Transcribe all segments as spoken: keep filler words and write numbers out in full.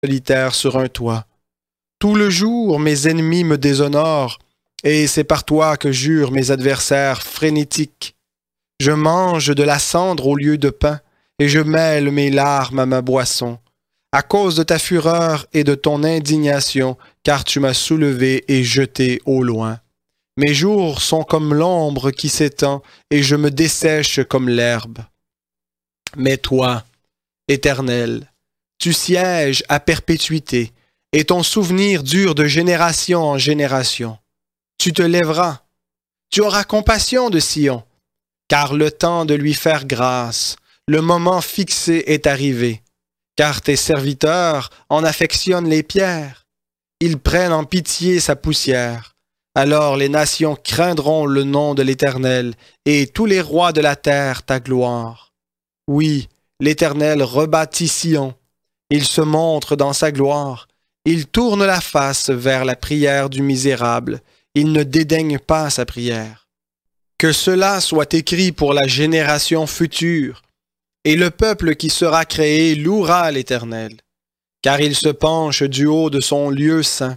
solitaire sur un toit. Tout le jour, mes ennemis me déshonorent, et c'est par toi que jurent mes adversaires frénétiques. Je mange de la cendre au lieu de pain, et je mêle mes larmes à ma boisson, à cause de ta fureur et de ton indignation, car tu m'as soulevé et jeté au loin. Mes jours sont comme l'ombre qui s'étend, et je me dessèche comme l'herbe. Mais toi, Éternel, tu sièges à perpétuité, et ton souvenir dure de génération en génération. Tu te lèveras, tu auras compassion de Sion, car le temps de lui faire grâce, le moment fixé est arrivé, car tes serviteurs en affectionnent les pierres. Ils prennent en pitié sa poussière. Alors les nations craindront le nom de l'Éternel, et tous les rois de la terre ta gloire. Oui, l'Éternel rebâtit Sion. Il se montre dans sa gloire. Il tourne la face vers la prière du misérable. Il ne dédaigne pas sa prière. Que cela soit écrit pour la génération future, et le peuple qui sera créé louera l'Éternel, car il se penche du haut de son lieu saint.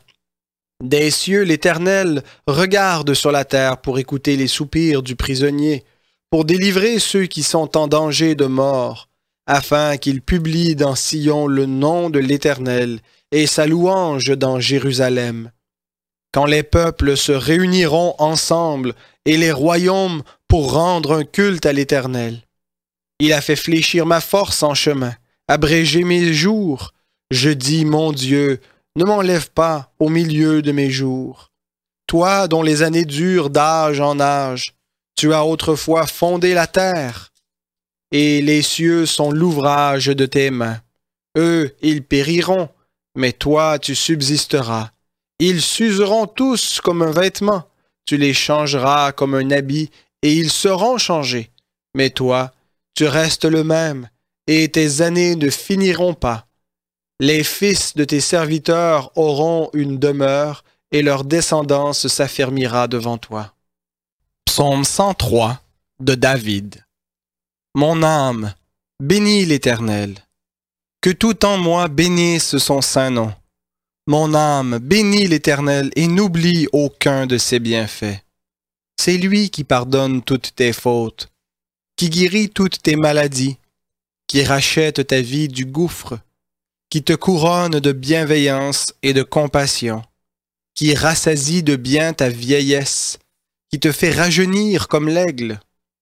Des cieux, l'Éternel regarde sur la terre pour écouter les soupirs du prisonnier, pour délivrer ceux qui sont en danger de mort, afin qu'il publie dans Sion le nom de l'Éternel et sa louange dans Jérusalem. Quand les peuples se réuniront ensemble et les royaumes pour rendre un culte à l'Éternel. Il a fait fléchir ma force en chemin, abrégé mes jours. Je dis, mon Dieu, ne m'enlève pas au milieu de mes jours. Toi dont les années durent d'âge en âge, tu as autrefois fondé la terre, et les cieux sont l'ouvrage de tes mains. Eux, ils périront, mais toi, tu subsisteras. Ils s'useront tous comme un vêtement, tu les changeras comme un habit, et ils seront changés. Mais toi, tu restes le même, et tes années ne finiront pas. Les fils de tes serviteurs auront une demeure, et leur descendance s'affermira devant toi. Psaume cent trois de David. Mon âme, bénis l'Éternel. Que tout en moi bénisse son saint nom. Mon âme, bénis l'Éternel et n'oublie aucun de ses bienfaits. C'est lui qui pardonne toutes tes fautes, qui guérit toutes tes maladies, qui rachète ta vie du gouffre, qui te couronne de bienveillance et de compassion, qui rassasie de bien ta vieillesse, qui te fait rajeunir comme l'aigle.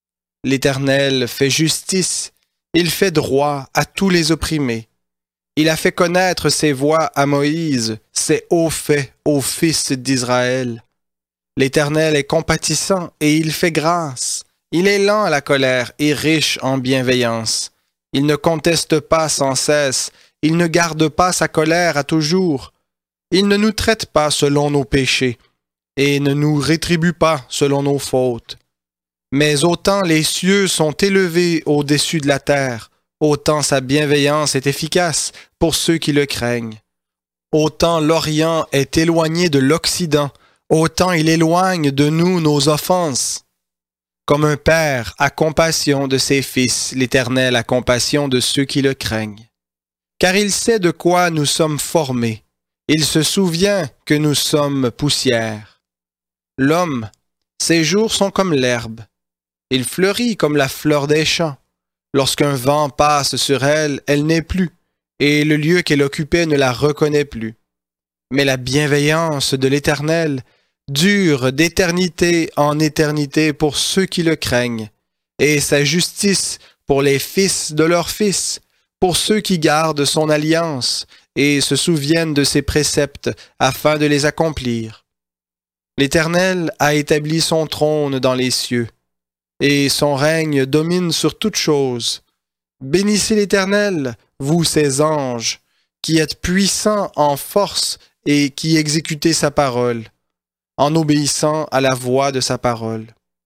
L'Éternel fait justice, il fait droit à tous les opprimés. Il a fait connaître ses voies à Moïse, ses hauts faits aux fils d'Israël. L'Éternel est compatissant et il fait grâce. Il est lent à la colère et riche en bienveillance. Il ne conteste pas sans cesse, il ne garde pas sa colère à toujours. Il ne nous traite pas selon nos péchés et ne nous rétribue pas selon nos fautes. Mais autant les cieux sont élevés au-dessus de la terre, autant sa bienveillance est efficace pour ceux qui le craignent. Autant l'Orient est éloigné de l'Occident, autant il éloigne de nous nos offenses. Comme un père a compassion de ses fils, l'Éternel a compassion de ceux qui le craignent. Car il sait de quoi nous sommes formés. Il se souvient que nous sommes poussière. L'homme, ses jours sont comme l'herbe. Il fleurit comme la fleur des champs. Lorsqu'un vent passe sur elle, elle n'est plus, et le lieu qu'elle occupait ne la reconnaît plus. Mais la bienveillance de l'Éternel dure d'éternité en éternité pour ceux qui le craignent, et sa justice pour les fils de leurs fils, pour ceux qui gardent son alliance et se souviennent de ses préceptes afin de les accomplir. L'Éternel a établi son trône dans les cieux, et son règne domine sur toutes choses. Bénissez l'Éternel, vous ses anges, qui êtes puissants en force et qui exécutez sa parole, en obéissant à la voix de sa parole.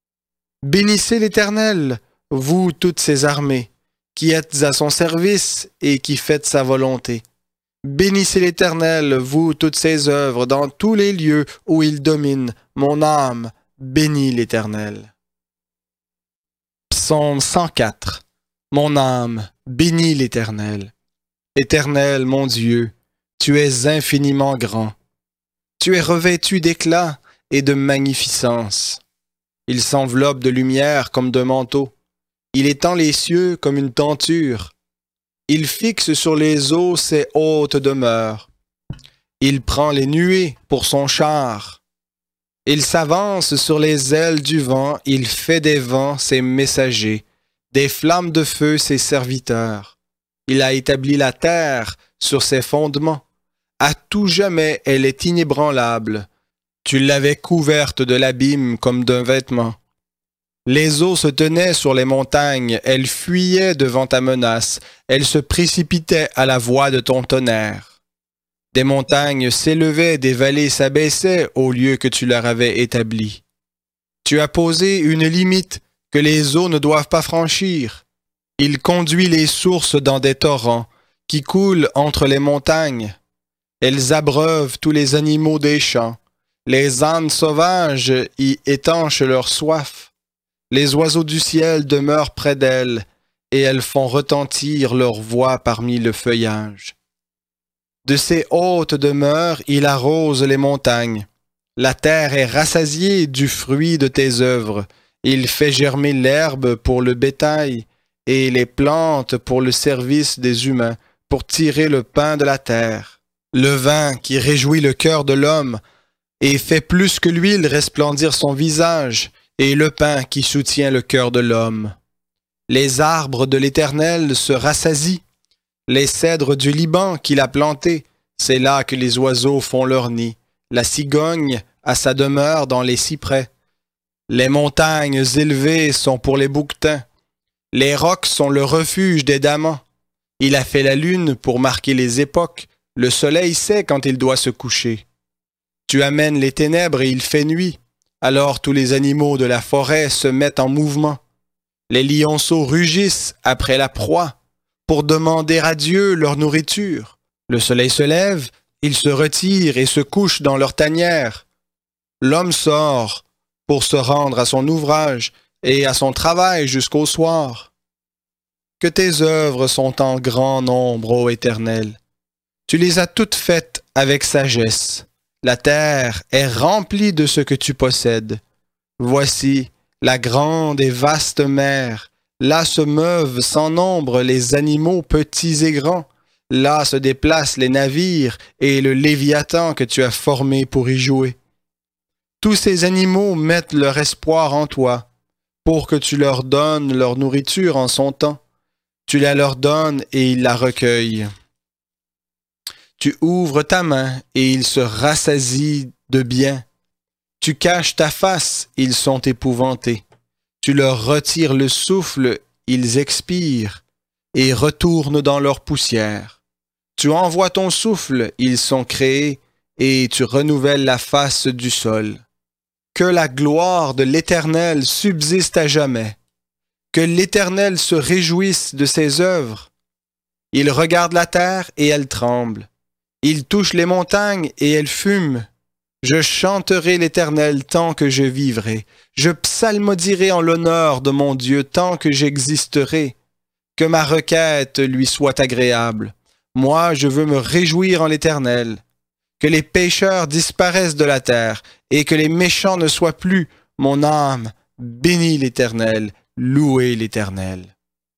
Bénissez l'Éternel, vous toutes ses armées, qui êtes à son service et qui faites sa volonté. Bénissez l'Éternel, vous toutes ses œuvres, dans tous les lieux où il domine. Mon âme bénit l'Éternel. Psaume cent quatre. Mon âme bénit l'Éternel. Éternel, mon Dieu, tu es infiniment grand. Tu es revêtu d'éclat et de magnificence. Il s'enveloppe de lumière comme d'un manteau. Il étend les cieux comme une tenture. Il fixe sur les eaux ses hautes demeures. Il prend les nuées pour son char. Il s'avance sur les ailes du vent, il fait des vents ses messagers, des flammes de feu ses serviteurs. Il a établi la terre sur ses fondements. À tout jamais, elle est inébranlable. Tu l'avais couverte de l'abîme comme d'un vêtement. Les eaux se tenaient sur les montagnes, elles fuyaient devant ta menace, elles se précipitaient à la voix de ton tonnerre. Des montagnes s'élevaient, des vallées s'abaissaient au lieu que tu leur avais établi. Tu as posé une limite que les eaux ne doivent pas franchir. Il conduit les sources dans des torrents qui coulent entre les montagnes. Elles abreuvent tous les animaux des champs. Les ânes sauvages y étanchent leur soif. Les oiseaux du ciel demeurent près d'elles, et elles font retentir leur voix parmi le feuillage. De ses hautes demeures, il arrose les montagnes. La terre est rassasiée du fruit de tes œuvres. Il fait germer l'herbe pour le bétail, et les plantes pour le service des humains, pour tirer le pain de la terre. Le vin qui réjouit le cœur de l'homme, et fait plus que l'huile resplendir son visage, et le pain qui soutient le cœur de l'homme. Les arbres de l'Éternel se rassasient, les cèdres du Liban qu'il a plantés, c'est là que les oiseaux font leur nid, la cigogne a sa demeure dans les cyprès. Les montagnes élevées sont pour les bouquetins, les rocs sont le refuge des damans. Il a fait la lune pour marquer les époques, le soleil sait quand il doit se coucher. Tu amènes les ténèbres et il fait nuit. Alors tous les animaux de la forêt se mettent en mouvement. Les lionceaux rugissent après la proie pour demander à Dieu leur nourriture. Le soleil se lève, ils se retirent et se couchent dans leur tanière. L'homme sort pour se rendre à son ouvrage et à son travail jusqu'au soir. Que tes œuvres sont en grand nombre, ô Éternel. Tu les as toutes faites avec sagesse. La terre est remplie de ce que tu possèdes. Voici la grande et vaste mer. Là se meuvent sans nombre les animaux petits et grands. Là se déplacent les navires et le Léviathan que tu as formé pour y jouer. Tous ces animaux mettent leur espoir en toi, pour que tu leur donnes leur nourriture en son temps. Tu la leur donnes et ils la recueillent. Tu ouvres ta main et ils se rassasient de bien. Tu caches ta face, ils sont épouvantés. Tu leur retires le souffle, ils expirent et retournent dans leur poussière. Tu envoies ton souffle, ils sont créés et tu renouvelles la face du sol. Que la gloire de l'Éternel subsiste à jamais. Que l'Éternel se réjouisse de ses œuvres. Il regarde la terre et elle tremble. Il touche les montagnes et elles fument. Je chanterai l'Éternel tant que je vivrai. Je psalmodierai en l'honneur de mon Dieu tant que j'existerai. Que ma requête lui soit agréable. Moi, je veux me réjouir en l'Éternel. Que les pécheurs disparaissent de la terre et que les méchants ne soient plus. Mon âme bénit l'Éternel, louez l'Éternel.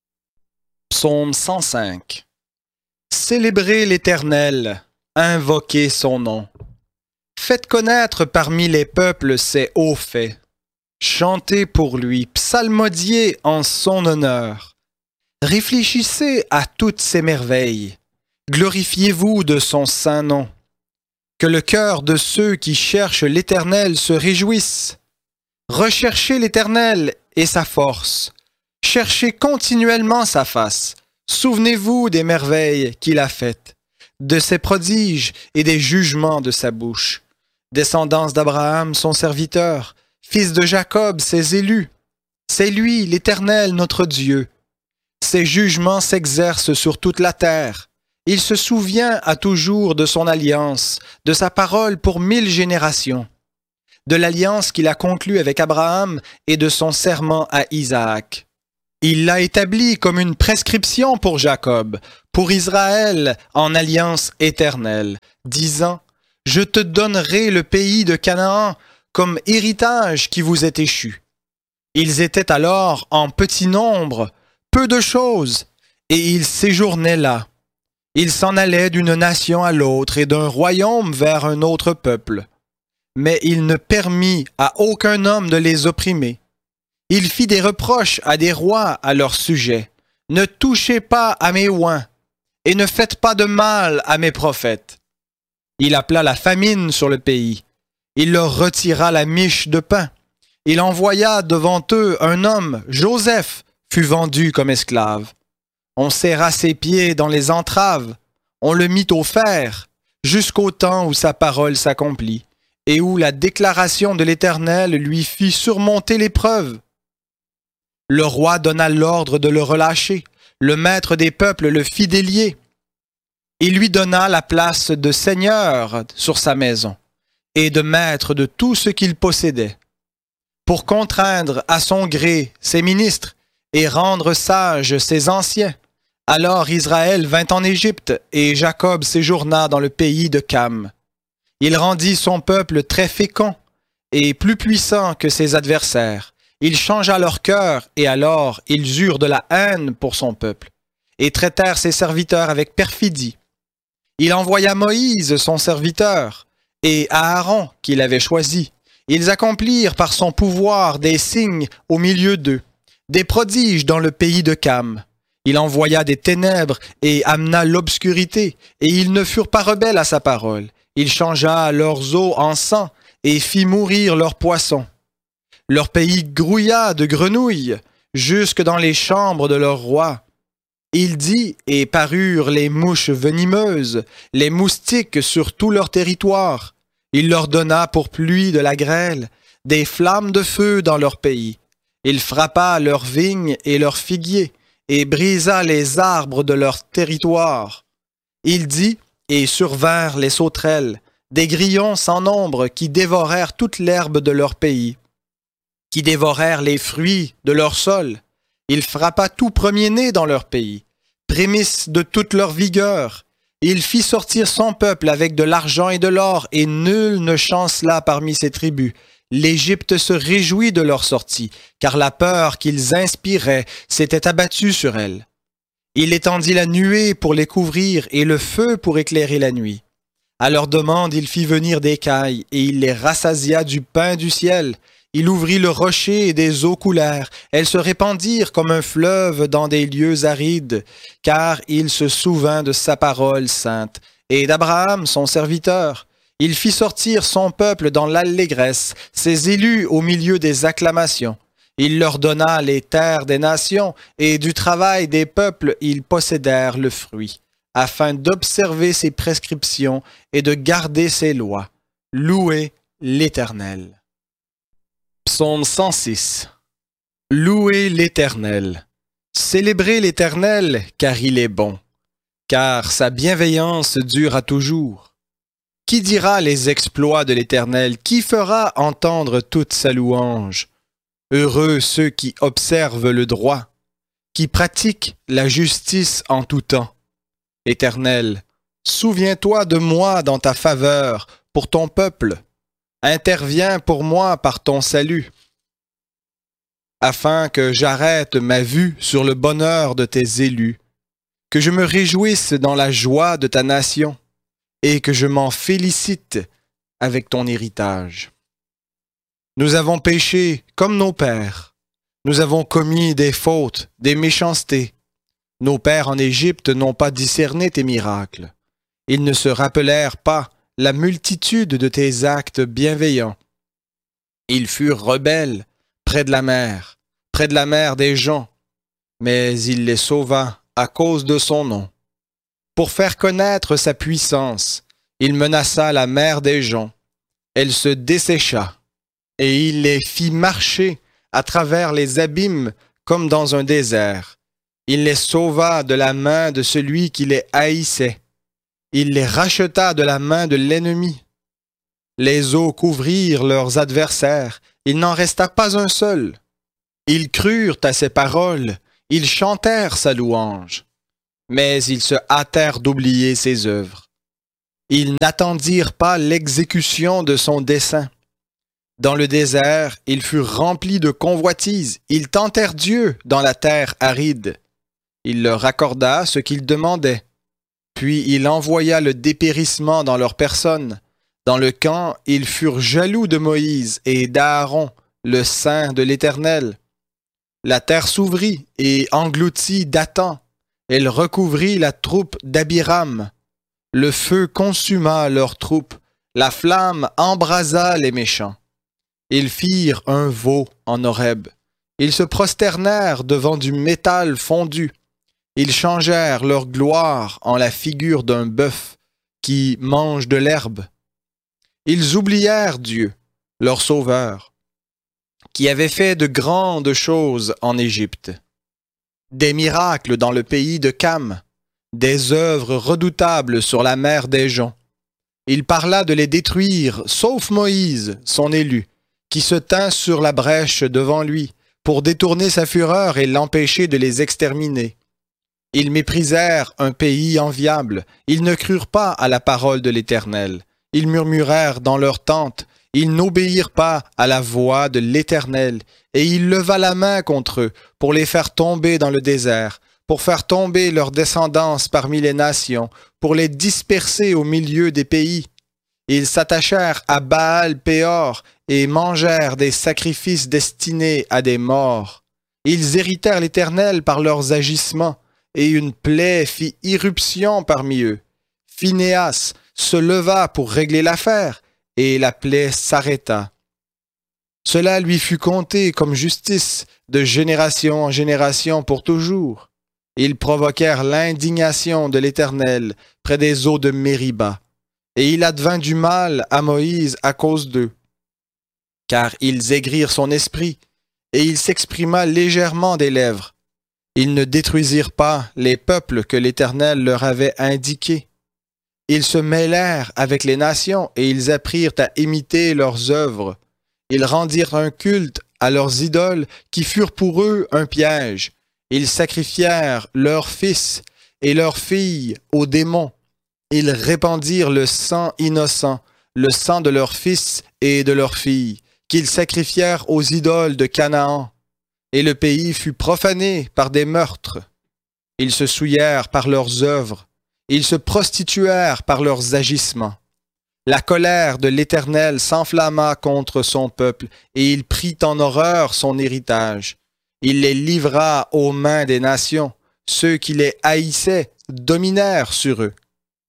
Psaume cent cinq. Célébrez l'Éternel, invoquez son nom. Faites connaître parmi les peuples ses hauts faits. Chantez pour lui, psalmodiez en son honneur. Réfléchissez à toutes ses merveilles. Glorifiez-vous de son saint nom. Que le cœur de ceux qui cherchent l'Éternel se réjouisse. Recherchez l'Éternel et sa force. Cherchez continuellement sa face. Souvenez-vous des merveilles qu'il a faites, de ses prodiges et des jugements de sa bouche. Descendance d'Abraham, son serviteur, fils de Jacob, ses élus. C'est lui, l'Éternel, notre Dieu. Ses jugements s'exercent sur toute la terre. Il se souvient à toujours de son alliance, de sa parole pour mille générations, de l'alliance qu'il a conclue avec Abraham et de son serment à Isaac. Il l'a établi comme une prescription pour Jacob, pour pour Israël en alliance éternelle, disant, « Je te donnerai le pays de Canaan comme héritage qui vous est échu. » Ils étaient alors en petit nombre, peu de choses, et ils séjournaient là. Ils s'en allaient d'une nation à l'autre et d'un royaume vers un autre peuple. Mais il ne permit à aucun homme de les opprimer. Il fit des reproches à des rois à leur sujet. « Ne touchez pas à mes oins, et ne faites pas de mal à mes prophètes. » Il appela la famine sur le pays. Il leur retira la miche de pain. Il envoya devant eux un homme, Joseph, fut vendu comme esclave. On serra ses pieds dans les entraves, on le mit au fer, jusqu'au temps où sa parole s'accomplit, et où la déclaration de l'Éternel lui fit surmonter l'épreuve. Le roi donna l'ordre de le relâcher, le maître des peuples le fit délier. Il lui donna la place de seigneur sur sa maison, et de maître de tout ce qu'il possédait, pour contraindre à son gré ses ministres et rendre sages ses anciens. Alors Israël vint en Égypte, et Jacob séjourna dans le pays de Cam. Il rendit son peuple très fécond et plus puissant que ses adversaires. Il changea leur cœur, et alors ils eurent de la haine pour son peuple, et traitèrent ses serviteurs avec perfidie. Il envoya Moïse, son serviteur, et Aaron, qu'il avait choisi. Ils accomplirent par son pouvoir des signes au milieu d'eux, des prodiges dans le pays de Cam. Il envoya des ténèbres et amena l'obscurité, et ils ne furent pas rebelles à sa parole. Il changea leurs eaux en sang et fit mourir leurs poissons. Leur pays grouilla de grenouilles jusque dans les chambres de leur roi. Il dit, et parurent les mouches venimeuses, les moustiques sur tout leur territoire. Il leur donna pour pluie de la grêle, des flammes de feu dans leur pays. Il frappa leurs vignes et leurs figuiers, et brisa les arbres de leur territoire. Il dit, et survinrent les sauterelles, des grillons sans nombre qui dévorèrent toute l'herbe de leur pays, qui dévorèrent les fruits de leur sol. Il frappa tout premier-né dans leur pays, prémisse de toute leur vigueur. Il fit sortir son peuple avec de l'argent et de l'or, et nul ne chancela parmi ses tribus. L'Égypte se réjouit de leur sortie, car la peur qu'ils inspiraient s'était abattue sur elle. Il étendit la nuée pour les couvrir et le feu pour éclairer la nuit. À leur demande, il fit venir des cailles, et il les rassasia du pain du ciel. Il ouvrit le rocher et des eaux coulèrent. Elles se répandirent comme un fleuve dans des lieux arides, car il se souvint de sa parole sainte et d'Abraham, son serviteur. Il fit sortir son peuple dans l'allégresse, ses élus au milieu des acclamations. Il leur donna les terres des nations, et du travail des peuples ils possédèrent le fruit, afin d'observer ses prescriptions et de garder ses lois. Louez l'Éternel. Psaume cent six. Louez l'Éternel. Célébrez l'Éternel, car il est bon, car sa bienveillance dure à toujours. Qui dira les exploits de l'Éternel? Qui fera entendre toute sa louange? Heureux ceux qui observent le droit, qui pratiquent la justice en tout temps. Éternel, souviens-toi de moi dans ta faveur pour ton peuple. Interviens pour moi par ton salut, afin que j'arrête ma vue sur le bonheur de tes élus, que je me réjouisse dans la joie de ta nation, et que je m'en félicite avec ton héritage. Nous avons péché comme nos pères, nous avons commis des fautes, des méchancetés. Nos pères en Égypte n'ont pas discerné tes miracles. Ils ne se rappelèrent pas la multitude de tes actes bienveillants. Ils furent rebelles près de la mer, près de la mer des gens, mais il les sauva à cause de son nom. Pour faire connaître sa puissance, il menaça la mer des gens. Elle se dessécha, et il les fit marcher à travers les abîmes comme dans un désert. Il les sauva de la main de celui qui les haïssait. Il les racheta de la main de l'ennemi. Les eaux couvrirent leurs adversaires, il n'en resta pas un seul. Ils crurent à ses paroles, ils chantèrent sa louange. mais ils se hâtèrent d'oublier ses œuvres. Ils n'attendirent pas l'exécution de son dessein. Dans le désert, ils furent remplis de convoitises. Ils tentèrent Dieu dans la terre aride. Il leur accorda ce qu'ils demandaient. Puis il envoya le dépérissement dans leur personne. Dans le camp, ils furent jaloux de Moïse et d'Aaron, le saint de l'Éternel. La terre s'ouvrit et engloutit Dathan. Elle recouvrit la troupe d'Abiram. Le feu consuma leur troupe. La flamme embrasa les méchants. Ils firent un veau en Horeb. Ils se prosternèrent devant du métal fondu. Ils changèrent leur gloire en la figure d'un bœuf qui mange de l'herbe. Ils oublièrent Dieu, leur Sauveur, qui avait fait de grandes choses en Égypte. Des miracles dans le pays de Cam, des œuvres redoutables sur la mer des joncs. Il parla de les détruire, sauf Moïse, son élu, qui se tint sur la brèche devant lui, pour détourner sa fureur et l'empêcher de les exterminer. Ils méprisèrent un pays enviable, ils ne crurent pas à la parole de l'Éternel. Ils murmurèrent dans leurs tentes, ils n'obéirent pas à la voix de l'Éternel, et il leva la main contre eux pour les faire tomber dans le désert, pour faire tomber leur descendance parmi les nations, pour les disperser au milieu des pays. Ils s'attachèrent à Baal-Péor et mangèrent des sacrifices destinés à des morts. Ils irritèrent l'Éternel par leurs agissements, et une plaie fit irruption parmi eux. Phinéas se leva pour régler l'affaire, et la plaie s'arrêta. Cela lui fut compté comme justice de génération en génération pour toujours. Ils provoquèrent l'indignation de l'Éternel près des eaux de Mériba, et il advint du mal à Moïse à cause d'eux. Car ils aigrirent son esprit, et il s'exprima légèrement des lèvres. Ils ne détruisirent pas les peuples que l'Éternel leur avait indiqués. Ils se mêlèrent avec les nations et ils apprirent à imiter leurs œuvres. Ils rendirent un culte à leurs idoles qui furent pour eux un piège. Ils sacrifièrent leurs fils et leurs filles aux démons. Ils répandirent le sang innocent, le sang de leurs fils et de leurs filles, qu'ils sacrifièrent aux idoles de Canaan. Et le pays fut profané par des meurtres. Ils se souillèrent par leurs œuvres. Ils se prostituèrent par leurs agissements. La colère de l'Éternel s'enflamma contre son peuple, et il prit en horreur son héritage. Il les livra aux mains des nations. Ceux qui les haïssaient dominèrent sur eux.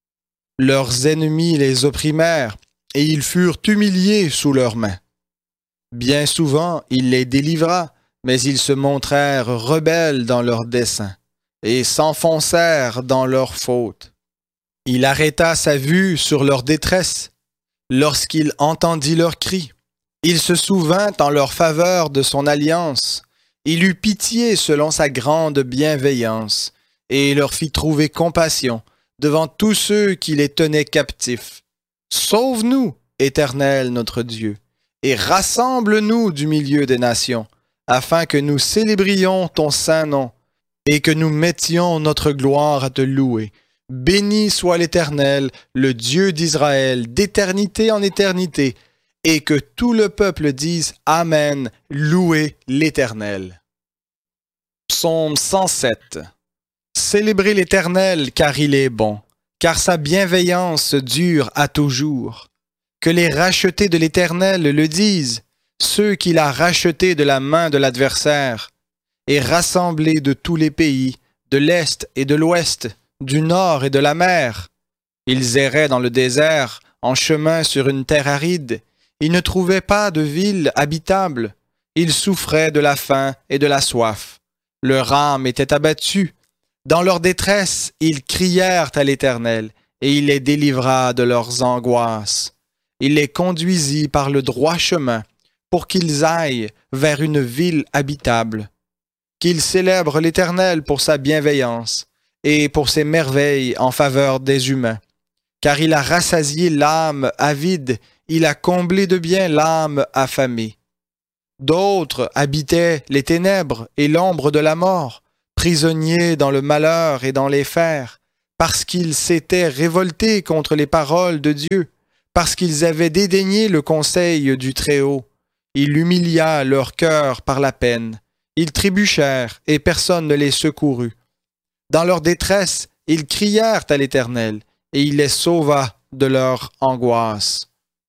Leurs ennemis les opprimèrent, et ils furent humiliés sous leurs mains. Bien souvent, il les délivra, mais ils se montrèrent rebelles dans leurs desseins, et s'enfoncèrent dans leurs fautes. Il arrêta sa vue sur leur détresse, lorsqu'il entendit leurs cris. Il se souvint en leur faveur de son alliance. Il eut pitié selon sa grande bienveillance, et leur fit trouver compassion devant tous ceux qui les tenaient captifs. Sauve-nous, Éternel notre Dieu, et rassemble-nous du milieu des nations, afin que nous célébrions ton saint nom, et que nous mettions notre gloire à te louer. Béni soit l'Éternel, le Dieu d'Israël, d'éternité en éternité, et que tout le peuple dise Amen, louez l'Éternel. Psaume cent sept. Célébrez l'Éternel, car il est bon, car sa bienveillance dure à toujours. Que les rachetés de l'Éternel le disent, ceux qu'il a rachetés de la main de l'adversaire, et rassemblés de tous les pays, de l'Est et de l'Ouest, du Nord et de la mer. Ils erraient dans le désert, en chemin sur une terre aride. Ils ne trouvaient pas de ville habitable. Ils souffraient de la faim et de la soif. Leur âme était abattue. Dans leur détresse, ils crièrent à l'Éternel, et il les délivra de leurs angoisses. Il les conduisit par le droit chemin, pour qu'ils aillent vers une ville habitable. Qu'ils célèbrent l'Éternel pour sa bienveillance et pour ses merveilles en faveur des humains. Car il a rassasié l'âme avide, il a comblé de bien l'âme affamée. D'autres habitaient les ténèbres et l'ombre de la mort, prisonniers dans le malheur et dans les fers, parce qu'ils s'étaient révoltés contre les paroles de Dieu, parce qu'ils avaient dédaigné le conseil du Très-Haut. Il humilia leur cœur par la peine. Ils trébuchèrent, et personne ne les secourut. Dans leur détresse, ils crièrent à l'Éternel, et il les sauva de leur angoisse.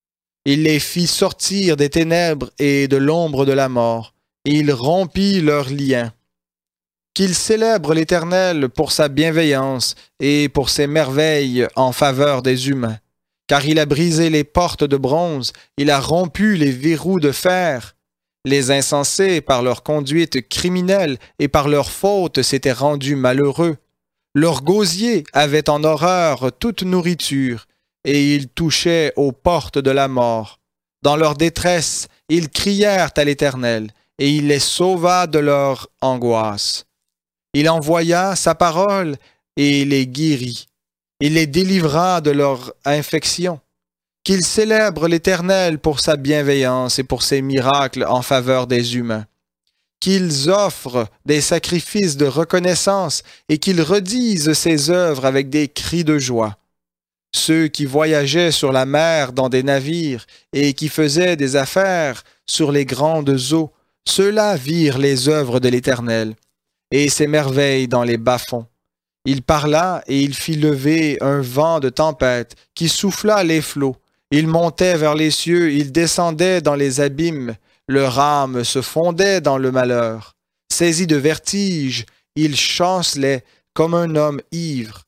Il les fit sortir des ténèbres et de l'ombre de la mort, et il rompit leurs liens. Qu'ils célèbrent l'Éternel pour sa bienveillance et pour ses merveilles en faveur des humains. Car il a brisé les portes de bronze, il a rompu les verrous de fer. Les insensés, par leur conduite criminelle et par leur faute, s'étaient rendus malheureux. Leurs gosiers avaient en horreur toute nourriture, et ils touchaient aux portes de la mort. Dans leur détresse, ils crièrent à l'Éternel, et il les sauva de leur angoisse. Il envoya sa parole et les guérit. Il les délivra de leur infection. Qu'ils célèbrent l'Éternel pour sa bienveillance et pour ses miracles en faveur des humains. Qu'ils offrent des sacrifices de reconnaissance et qu'ils redisent ses œuvres avec des cris de joie. Ceux qui voyageaient sur la mer dans des navires et qui faisaient des affaires sur les grandes eaux, ceux-là virent les œuvres de l'Éternel et ses merveilles dans les bas-fonds. Il parla et il fit lever un vent de tempête qui souffla les flots. Il montait vers les cieux, il descendait dans les abîmes. Leur âme se fondait dans le malheur. Saisi de vertige, ils chancelaient comme un homme ivre.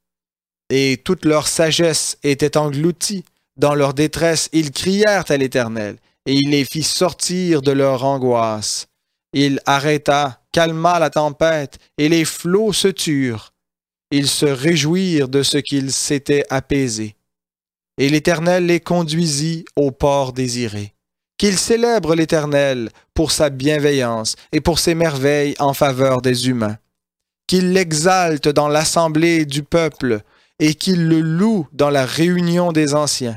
Et toute leur sagesse était engloutie. Dans leur détresse, ils crièrent à l'Éternel, et il les fit sortir de leur angoisse. Il arrêta, calma la tempête, et les flots se turent. Ils se réjouirent de ce qu'ils s'étaient apaisés. Et l'Éternel les conduisit au port désiré. Qu'ils célèbrent l'Éternel pour sa bienveillance et pour ses merveilles en faveur des humains. Qu'ils l'exaltent dans l'assemblée du peuple et qu'ils le louent dans la réunion des anciens.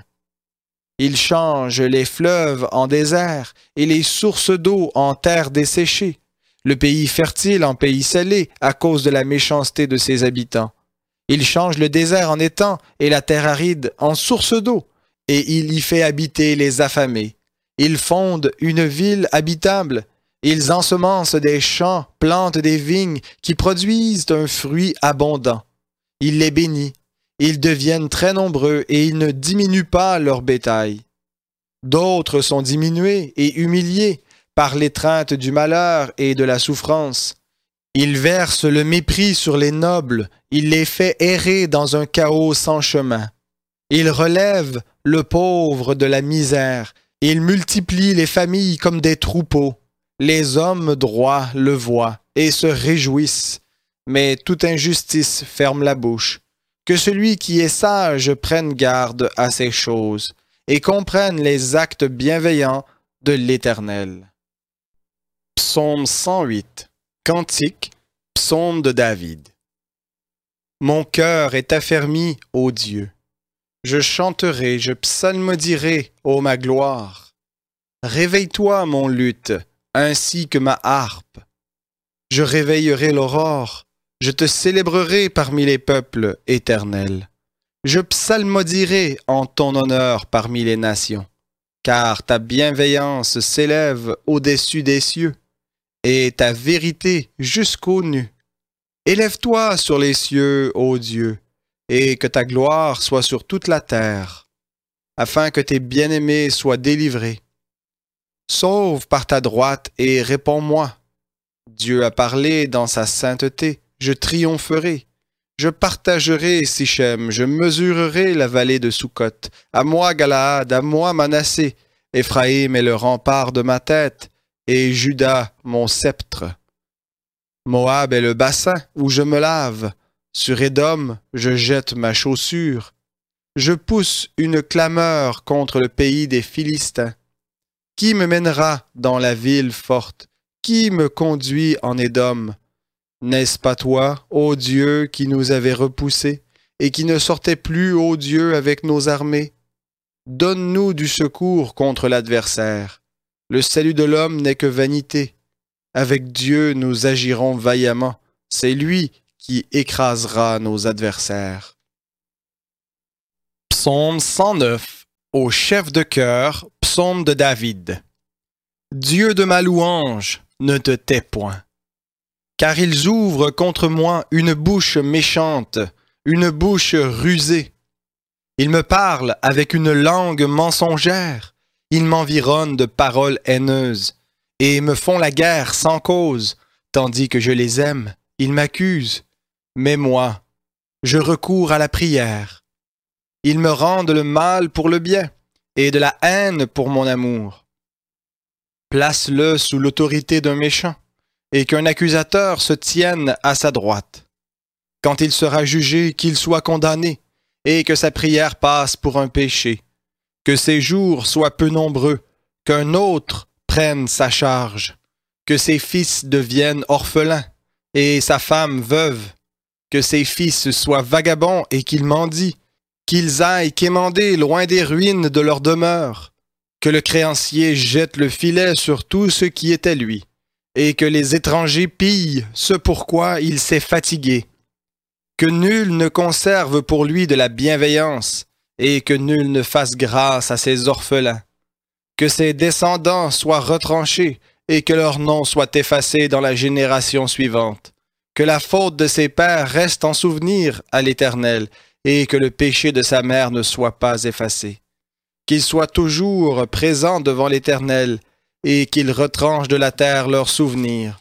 Il change les fleuves en désert et les sources d'eau en terre desséchée, le pays fertile en pays salé à cause de la méchanceté de ses habitants. Il change le désert en étang et la terre aride en source d'eau, et il y fait habiter les affamés. Ils fondent une ville habitable, ils ensemencent des champs, plantent des vignes qui produisent un fruit abondant. Il les bénit, ils deviennent très nombreux et ils ne diminuent pas leur bétail. D'autres sont diminués et humiliés par l'étreinte du malheur et de la souffrance. Il verse le mépris sur les nobles, il les fait errer dans un chaos sans chemin. Il relève le pauvre de la misère, il multiplie les familles comme des troupeaux. Les hommes droits le voient et se réjouissent, mais toute injustice ferme la bouche. Que celui qui est sage prenne garde à ces choses et comprenne les actes bienveillants de l'Éternel. Psaume cent huit. Cantique, psaume de David. Mon cœur est affermi, ô Dieu. Je chanterai, je psalmodierai, ô ma gloire. Réveille-toi, mon luth, ainsi que ma harpe. Je réveillerai l'aurore, je te célébrerai parmi les peuples, Éternel. Je psalmodierai en ton honneur parmi les nations, car ta bienveillance s'élève au-dessus des cieux, et ta vérité jusqu'aux nues. Élève-toi sur les cieux, ô Dieu, et que ta gloire soit sur toute la terre, afin que tes bien-aimés soient délivrés. Sauve par ta droite et réponds-moi. Dieu a parlé dans sa sainteté, je triompherai. Je partagerai Sichem, je mesurerai la vallée de Sukkot. À moi Galaad, à moi Manassé. Éphraïm est le rempart de ma tête, et Juda mon sceptre. Moab est le bassin où je me lave. Sur Édom, je jette ma chaussure. Je pousse une clameur contre le pays des Philistins. Qui me mènera dans la ville forte? Qui me conduit en Édom? N'est-ce pas toi, ô Dieu, qui nous avais repoussés et qui ne sortait plus, ô Dieu, avec nos armées? Donne-nous du secours contre l'adversaire. Le salut de l'homme n'est que vanité. Avec Dieu, nous agirons vaillamment. c'est lui qui écrasera nos adversaires. Psaume cent neuf, au chef de chœur, psaume de David. Dieu de ma louange, ne te tais point. Car ils ouvrent contre moi une bouche méchante, une bouche rusée. Ils me parlent avec une langue mensongère. Ils m'environnent de paroles haineuses et me font la guerre sans cause, tandis que je les aime. Ils m'accusent. Mais moi, je recours à la prière. Ils me rendent le mal pour le bien et de la haine pour mon amour. Place-le sous l'autorité d'un méchant et qu'un accusateur se tienne à sa droite. Quand il sera jugé, qu'il soit condamné et que sa prière passe pour un péché. Que ses jours soient peu nombreux, qu'un autre prenne sa charge. Que ses fils deviennent orphelins et sa femme veuve. Que ses fils soient vagabonds et qu'ils mendient. Qu'ils aillent quémander loin des ruines de leur demeure. Que le créancier jette le filet sur tout ce qui est à lui. Et que les étrangers pillent ce pourquoi il s'est fatigué. Que nul ne conserve pour lui de la bienveillance, et que nul ne fasse grâce à ses orphelins. Que ses descendants soient retranchés, et que leur nom soit effacé dans la génération suivante. Que la faute de ses pères reste en souvenir à l'Éternel, et que le péché de sa mère ne soit pas effacé. Qu'il soit toujours présent devant l'Éternel, et qu'il retranche de la terre leurs souvenirs.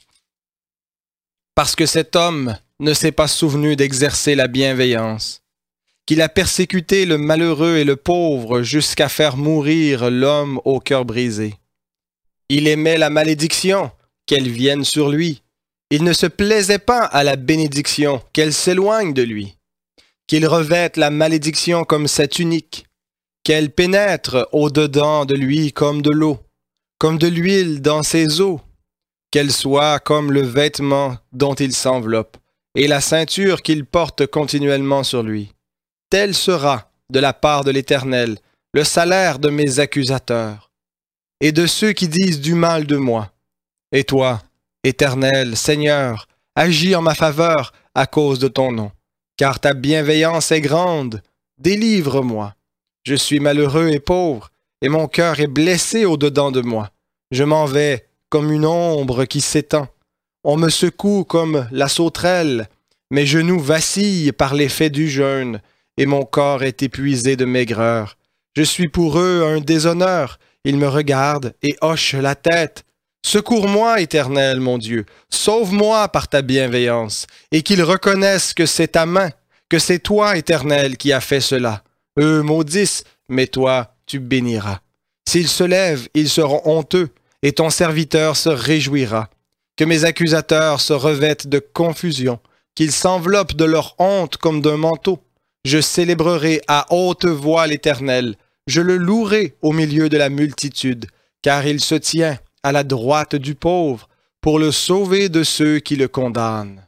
Parce que cet homme ne s'est pas souvenu d'exercer la bienveillance, qu'il a persécuté le malheureux et le pauvre jusqu'à faire mourir l'homme au cœur brisé. Il aimait la malédiction, qu'elle vienne sur lui. Il ne se plaisait pas à la bénédiction, qu'elle s'éloigne de lui. Qu'il revête la malédiction comme sa tunique, qu'elle pénètre au-dedans de lui comme de l'eau, comme de l'huile dans ses os, qu'elle soit comme le vêtement dont il s'enveloppe, et la ceinture qu'il porte continuellement sur lui. Tel sera, de la part de l'Éternel, le salaire de mes accusateurs, et de ceux qui disent du mal de moi. Et toi, Éternel, Seigneur, agis en ma faveur à cause de ton nom, car ta bienveillance est grande. Délivre-moi. Je suis malheureux et pauvre, et mon cœur est blessé au-dedans de moi. Je m'en vais comme une ombre qui s'étend. On me secoue comme la sauterelle. Mes genoux vacillent par l'effet du jeûne, et mon corps est épuisé de maigreur. Je suis pour eux un déshonneur. Ils me regardent et hochent la tête. Secours-moi, Éternel, mon Dieu. Sauve-moi par ta bienveillance, et qu'ils reconnaissent que c'est ta main, que c'est toi, Éternel, qui as fait cela. Eux maudissent, mais toi, tu béniras. S'ils se lèvent, ils seront honteux, et ton serviteur se réjouira. Que mes accusateurs se revêtent de confusion, qu'ils s'enveloppent de leur honte comme d'un manteau. Je célébrerai à haute voix l'Éternel, je le louerai au milieu de la multitude, car il se tient à la droite du pauvre, pour le sauver de ceux qui le condamnent.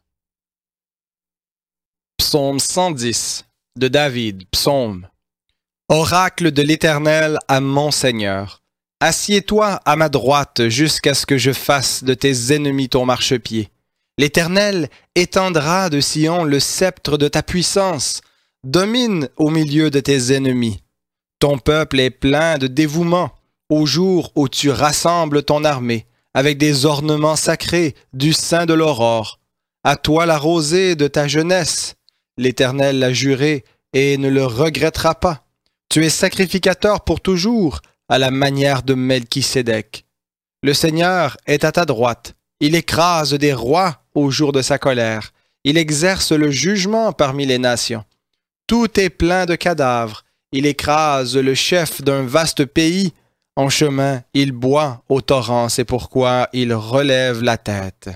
Psaume cent dix, de David, psaume. Oracle de l'Éternel à mon Seigneur, assieds-toi à ma droite jusqu'à ce que je fasse de tes ennemis ton marchepied. L'Éternel étendra de Sion le sceptre de ta puissance. Domine au milieu de tes ennemis. Ton peuple est plein de dévouement au jour où tu rassembles ton armée avec des ornements sacrés du sein de l'aurore. À toi la rosée de ta jeunesse. L'Éternel l'a juré et ne le regrettera pas. Tu es sacrificateur pour toujours, à la manière de Melchisédek. Le Seigneur est à ta droite. Il écrase des rois au jour de sa colère. Il exerce le jugement parmi les nations. Tout est plein de cadavres. Il écrase le chef d'un vaste pays. En chemin, il boit au torrent, c'est pourquoi il relève la tête.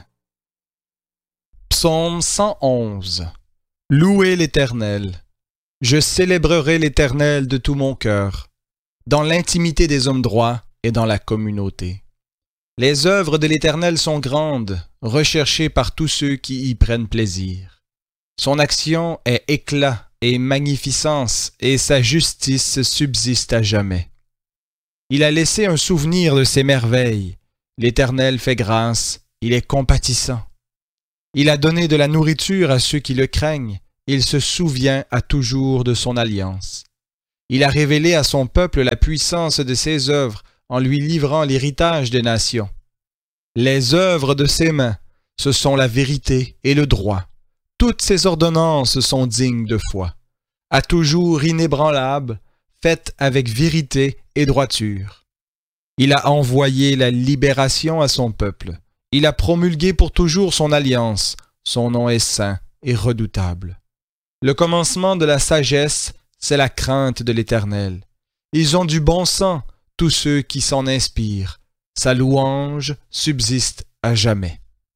Psaume cent onze. Louez l'Éternel. Je célébrerai l'Éternel de tout mon cœur, dans l'intimité des hommes droits et dans la communauté. Les œuvres de l'Éternel sont grandes, recherchées par tous ceux qui y prennent plaisir. Son action est éclat et magnificence, et sa justice subsiste à jamais. Il a laissé un souvenir de ses merveilles. L'Éternel fait grâce, il est compatissant. Il a donné de la nourriture à ceux qui le craignent. Il se souvient à toujours de son alliance. Il a révélé à son peuple la puissance de ses œuvres en lui livrant l'héritage des nations. Les œuvres de ses mains, ce sont la vérité et le droit. Toutes ses ordonnances sont dignes de foi, à toujours inébranlables, faites avec vérité et droiture. Il a envoyé la libération à son peuple. Il a promulgué pour toujours son alliance. Son nom est saint et redoutable. Le commencement de la sagesse, c'est la crainte de l'Éternel. Ils ont du bon sens, tous ceux qui s'en inspirent. Sa louange subsiste à jamais.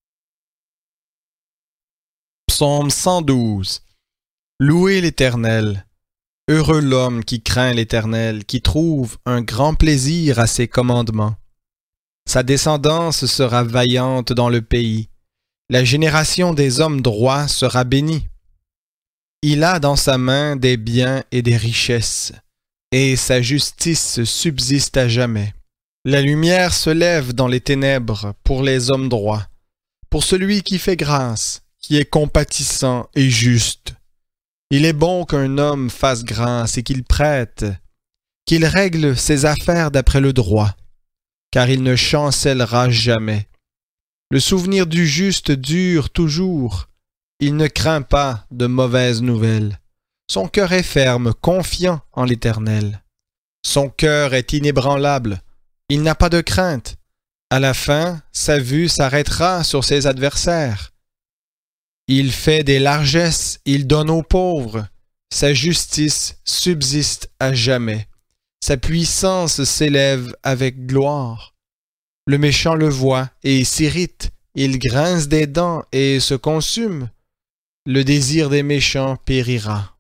Psaume cent douze. Louez l'Éternel. Heureux l'homme qui craint l'Éternel, qui trouve un grand plaisir à ses commandements. Sa descendance sera vaillante dans le pays. La génération des hommes droits sera bénie. Il a dans sa main des biens et des richesses, et sa justice subsiste à jamais. La lumière se lève dans les ténèbres pour les hommes droits, pour celui qui fait grâce, qui est compatissant et juste. Il est bon qu'un homme fasse grâce et qu'il prête, qu'il règle ses affaires d'après le droit, car il ne chancellera jamais. Le souvenir du juste dure toujours. Il ne craint pas de mauvaises nouvelles. Son cœur est ferme, confiant en l'Éternel. Son cœur est inébranlable. Il n'a pas de crainte. À la fin, sa vue s'arrêtera sur ses adversaires. Il fait des largesses, il donne aux pauvres. Sa justice subsiste à jamais. Sa puissance s'élève avec gloire. Le méchant le voit et s'irrite. Il grince des dents et se consume. Le désir des méchants périra.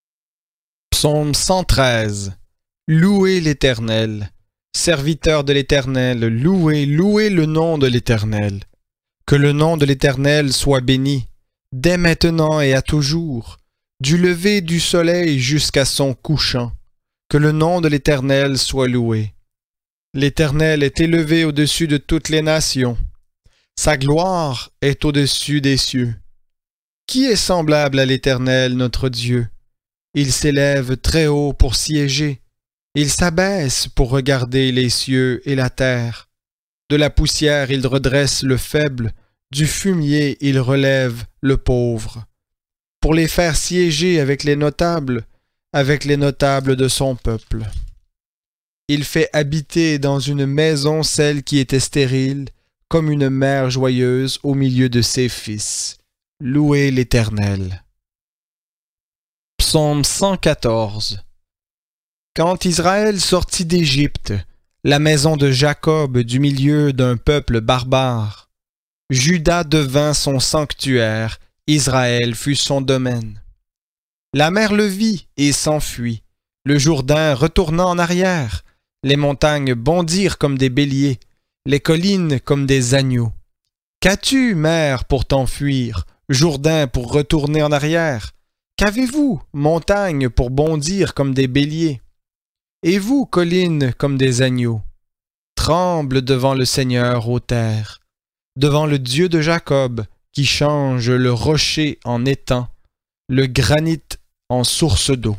Psaume cent treize. Louez l'Éternel. Serviteurs de l'Éternel, louez, louez le nom de l'Éternel. Que le nom de l'Éternel soit béni, dès maintenant et à toujours, du lever du soleil jusqu'à son couchant. Que le nom de l'Éternel soit loué. L'Éternel est élevé au-dessus de toutes les nations. Sa gloire est au-dessus des cieux. Qui est semblable à l'Éternel, notre Dieu? Il s'élève très haut pour siéger. Il s'abaisse pour regarder les cieux et la terre. De la poussière il redresse le faible, du fumier il relève le pauvre, pour les faire siéger avec les notables, avec les notables de son peuple. Il fait habiter dans une maison celle qui était stérile, comme une mère joyeuse au milieu de ses fils. Louez l'Éternel. Psaume cent quatorze. Quand Israël sortit d'Égypte, la maison de Jacob du milieu d'un peuple barbare, Juda devint son sanctuaire, Israël fut son domaine. La mer le vit et s'enfuit, le Jourdain retourna en arrière, les montagnes bondirent comme des béliers, les collines comme des agneaux. Qu'as-tu, mer, pour t'enfuir, Jourdain pour retourner en arrière? Qu'avez-vous, montagne, pour bondir comme des béliers? Et vous, collines, comme des agneaux? Tremble devant le Seigneur, ô terre, devant le Dieu de Jacob, qui change le rocher en étang, le granit en source d'eau.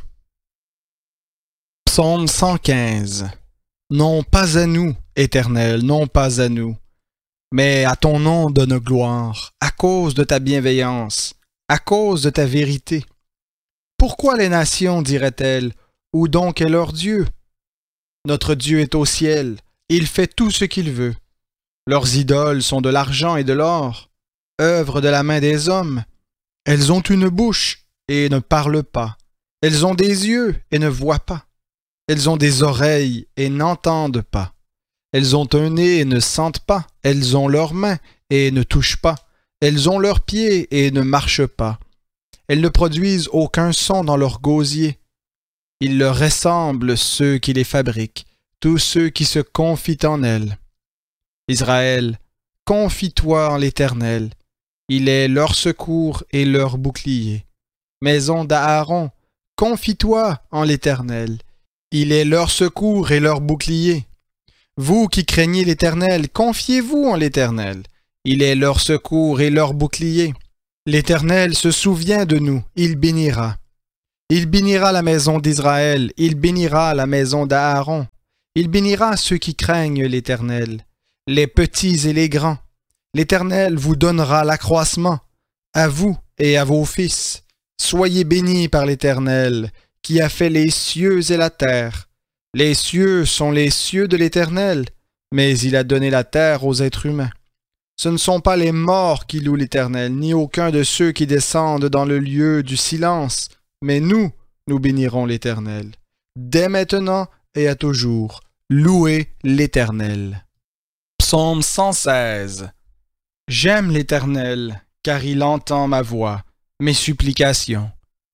Psaume cent quinze. Non pas à nous, Éternel, non pas à nous, mais à ton nom donne gloire, à cause de ta bienveillance, à cause de ta vérité. Pourquoi les nations, diraient-elles, où donc est leur Dieu? Notre Dieu est au ciel, il fait tout ce qu'il veut. Leurs idoles sont de l'argent et de l'or, œuvre de la main des hommes. Elles ont une bouche et ne parlent pas. Elles ont des yeux et ne voient pas. Elles ont des oreilles et n'entendent pas. Elles ont un nez et ne sentent pas. Elles ont leurs mains et ne touchent pas. Elles ont leurs pieds et ne marchent pas. Elles ne produisent aucun son dans leur gosier. Il leur ressemble ceux qui les fabriquent, tous ceux qui se confient en elles. Israël, confie-toi en l'Éternel. Il est leur secours et leur bouclier. Maison d'Aaron, confie-toi en l'Éternel. Il est leur secours et leur bouclier. Vous qui craignez l'Éternel, confiez-vous en l'Éternel. Il est leur secours et leur bouclier. L'Éternel se souvient de nous, il bénira. Il bénira la maison d'Israël, il bénira la maison d'Aaron. Il bénira ceux qui craignent l'Éternel, les petits et les grands. L'Éternel vous donnera l'accroissement, à vous et à vos fils. Soyez bénis par l'Éternel, qui a fait les cieux et la terre. Les cieux sont les cieux de l'Éternel, mais il a donné la terre aux êtres humains. Ce ne sont pas les morts qui louent l'Éternel, ni aucun de ceux qui descendent dans le lieu du silence, mais nous, nous bénirons l'Éternel. Dès maintenant et à toujours, louez l'Éternel. Psaume cent seize. J'aime l'Éternel, car il entend ma voix, mes supplications,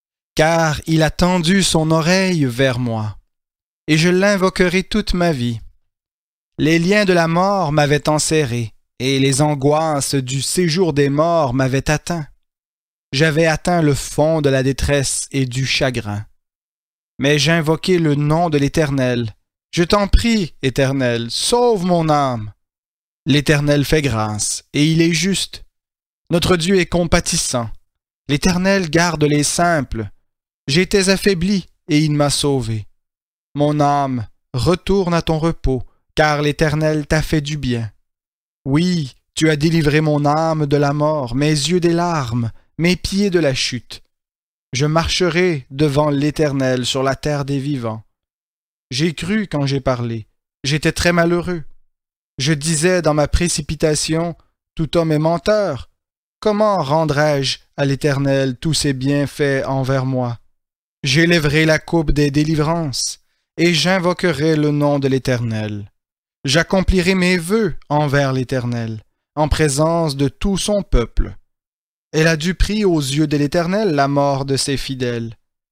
car il a tendu son oreille vers moi, et je l'invoquerai toute ma vie. Les liens de la mort m'avaient enserré, et les angoisses du séjour des morts m'avaient atteint. J'avais atteint le fond de la détresse et du chagrin. Mais j'invoquai le nom de l'Éternel. Je t'en prie, Éternel, sauve mon âme. L'Éternel fait grâce, et il est juste. Notre Dieu est compatissant. L'Éternel garde les simples. J'étais affaibli, et il m'a sauvé. Mon âme, retourne à ton repos, car l'Éternel t'a fait du bien. Oui, tu as délivré mon âme de la mort, mes yeux des larmes, mes pieds de la chute. Je marcherai devant l'Éternel sur la terre des vivants. J'ai cru quand j'ai parlé, j'étais très malheureux. Je disais dans ma précipitation, tout homme est menteur. Comment rendrai-je à l'Éternel tous ses bienfaits envers moi? J'élèverai la coupe des délivrances, et j'invoquerai le nom de l'Éternel. J'accomplirai mes vœux envers l'Éternel, en présence de tout son peuple. Elle a du prix aux yeux de l'Éternel la mort de ses fidèles.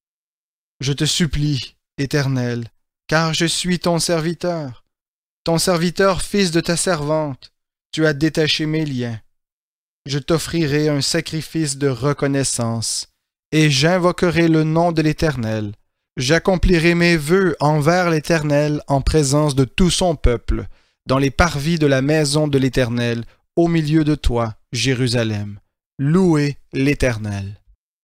Je te supplie, Éternel, car je suis ton serviteur, ton serviteur fils de ta servante, tu as détaché mes liens. Je t'offrirai un sacrifice de reconnaissance, et j'invoquerai le nom de l'Éternel. J'accomplirai mes vœux envers l'Éternel en présence de tout son peuple, dans les parvis de la maison de l'Éternel, au milieu de toi, Jérusalem. Louez l'Éternel.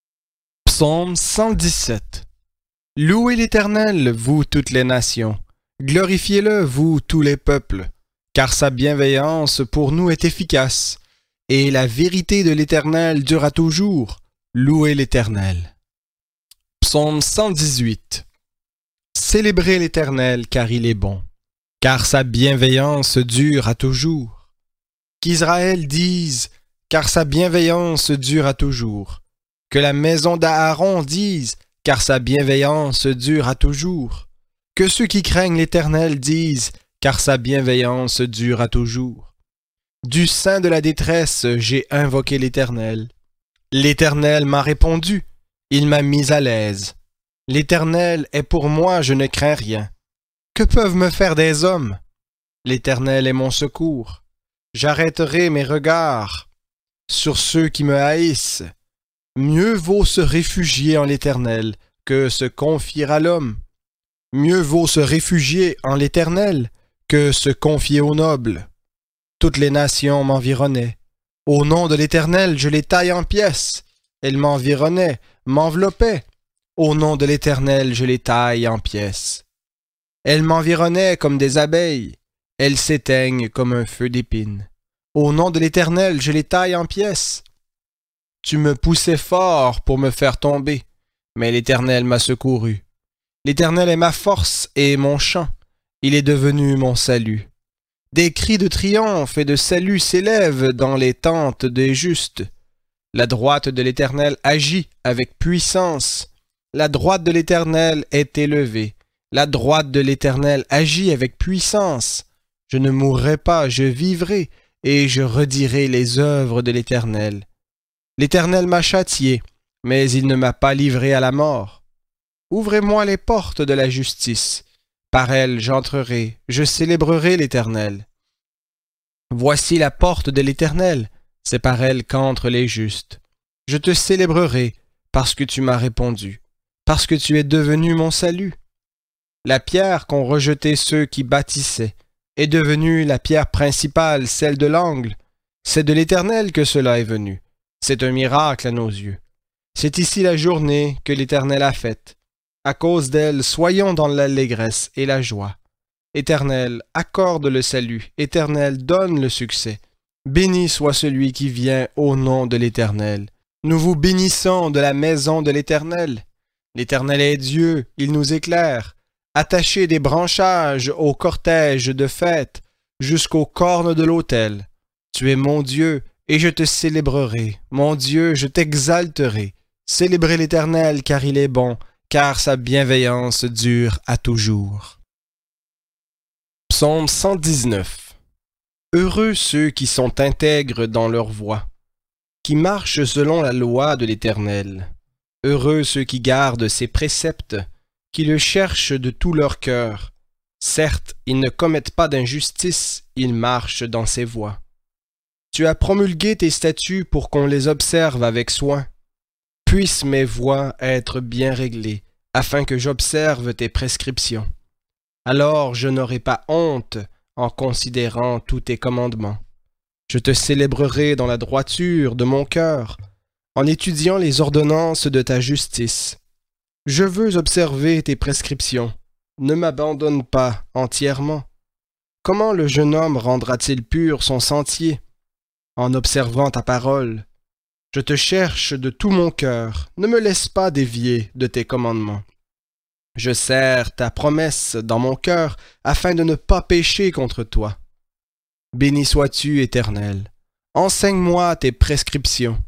Psaume cent dix-sept. Louez l'Éternel, vous toutes les nations. Glorifiez-le, vous tous les peuples, car sa bienveillance pour nous est efficace, et la vérité de l'Éternel dure à toujours. Louez l'Éternel. Psaume cent dix-huit. Célébrez l'Éternel, car il est bon, car sa bienveillance dure à toujours. Qu'Israël dise, car sa bienveillance dure à toujours. Que la maison d'Aaron dise, car sa bienveillance dure à toujours. Que ceux qui craignent l'Éternel disent, car sa bienveillance dure à toujours. Du sein de la détresse, j'ai invoqué l'Éternel. L'Éternel m'a répondu, il m'a mis à l'aise. L'Éternel est pour moi, je ne crains rien. Que peuvent me faire des hommes? L'Éternel est mon secours. J'arrêterai mes regards sur ceux qui me haïssent. Mieux vaut se réfugier en l'Éternel que se confier à l'homme. Mieux vaut se réfugier en l'Éternel que se confier aux nobles. Toutes les nations m'environnaient. Au nom de l'Éternel, je les taille en pièces. Elles m'environnaient, m'enveloppaient. Au nom de l'Éternel, je les taille en pièces. Elles m'environnaient comme des abeilles. Elles s'éteignent comme un feu d'épines. Au nom de l'Éternel, je les taille en pièces. Tu me poussais fort pour me faire tomber, mais l'Éternel m'a secouru. L'Éternel est ma force et mon chant. Il est devenu mon salut. Des cris de triomphe et de salut s'élèvent dans les tentes des justes. La droite de l'Éternel agit avec puissance. La droite de l'Éternel est élevée. La droite de l'Éternel agit avec puissance. Je ne mourrai pas, je vivrai, et je redirai les œuvres de l'Éternel. L'Éternel m'a châtié, mais il ne m'a pas livré à la mort. Ouvrez-moi les portes de la justice. Par elles j'entrerai, je célébrerai l'Éternel. Voici la porte de l'Éternel, c'est par elle qu'entrent les justes. Je te célébrerai parce que tu m'as répondu, parce que tu es devenu mon salut. La pierre qu'ont rejetée ceux qui bâtissaient est devenue la pierre principale, celle de l'angle. C'est de l'Éternel que cela est venu. C'est un miracle à nos yeux. C'est ici la journée que l'Éternel a faite. À cause d'elle, soyons dans l'allégresse et la joie. Éternel, accorde le salut. Éternel, donne le succès. Béni soit celui qui vient au nom de l'Éternel. Nous vous bénissons de la maison de l'Éternel. L'Éternel est Dieu, il nous éclaire. Attachez des branchages au cortège de fête jusqu'aux cornes de l'autel. Tu es mon Dieu, et je te célébrerai. Mon Dieu, je t'exalterai. Célébrez l'Éternel, car il est bon, car sa bienveillance dure à toujours. Psaume cent dix-neuf. Heureux ceux qui sont intègres dans leur voie, qui marchent selon la loi de l'Éternel. Heureux ceux qui gardent ses préceptes, qui le cherchent de tout leur cœur. Certes, ils ne commettent pas d'injustice, ils marchent dans ses voies. Tu as promulgué tes statuts pour qu'on les observe avec soin. Puissent mes voies être bien réglées, afin que j'observe tes prescriptions. Alors je n'aurai pas honte en considérant tous tes commandements. Je te célébrerai dans la droiture de mon cœur, en étudiant les ordonnances de ta justice. Je veux observer tes prescriptions. Ne m'abandonne pas entièrement. Comment le jeune homme rendra-t-il pur son sentier? En observant ta parole. Je te cherche de tout mon cœur. Ne me laisse pas dévier de tes commandements. Je serre ta promesse dans mon cœur afin de ne pas pécher contre toi. Béni sois-tu, Éternel. Enseigne-moi tes prescriptions.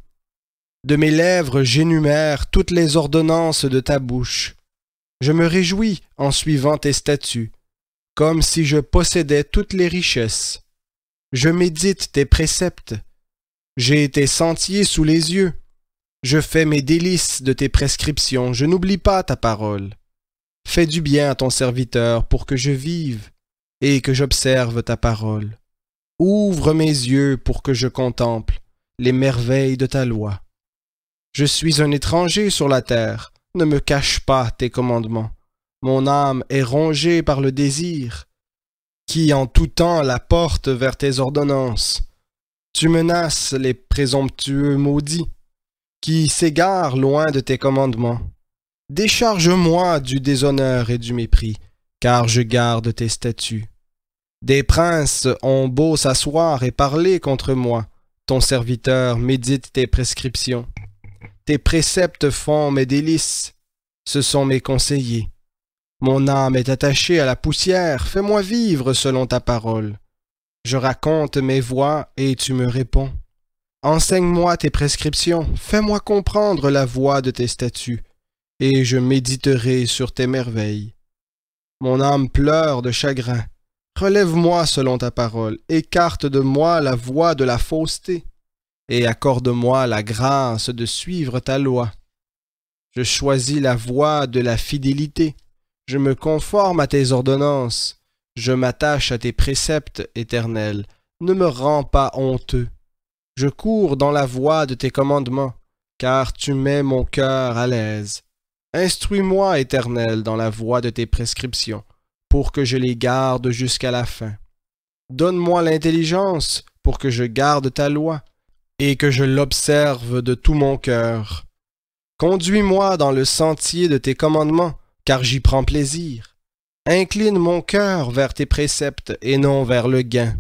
De mes lèvres j'énumère toutes les ordonnances de ta bouche. Je me réjouis en suivant tes statuts, comme si je possédais toutes les richesses. Je médite tes préceptes. J'ai tes sentiers sous les yeux. Je fais mes délices de tes prescriptions. Je n'oublie pas ta parole. Fais du bien à ton serviteur pour que je vive et que j'observe ta parole. Ouvre mes yeux pour que je contemple les merveilles de ta loi. Je suis un étranger sur la terre, ne me cache pas tes commandements. Mon âme est rongée par le désir, qui en tout temps la porte vers tes ordonnances. Tu menaces les présomptueux maudits, qui s'égarent loin de tes commandements. Décharge-moi du déshonneur et du mépris, car je garde tes statuts. Des princes ont beau s'asseoir et parler contre moi, ton serviteur médite tes prescriptions. Tes préceptes font mes délices, ce sont mes conseillers. Mon âme est attachée à la poussière, fais-moi vivre selon ta parole. Je raconte mes voies et tu me réponds. Enseigne-moi tes prescriptions, fais-moi comprendre la voie de tes statuts, et je méditerai sur tes merveilles. Mon âme pleure de chagrin. Relève-moi selon ta parole, écarte de moi la voie de la fausseté, et accorde-moi la grâce de suivre ta loi. Je choisis la voie de la fidélité, je me conforme à tes ordonnances, je m'attache à tes préceptes éternels, ne me rends pas honteux. Je cours dans la voie de tes commandements, car tu mets mon cœur à l'aise. Instruis-moi, Éternel, dans la voie de tes prescriptions, pour que je les garde jusqu'à la fin. Donne-moi l'intelligence pour que je garde ta loi, et que je l'observe de tout mon cœur. Conduis-moi dans le sentier de tes commandements, car j'y prends plaisir. Incline mon cœur vers tes préceptes et non vers le gain.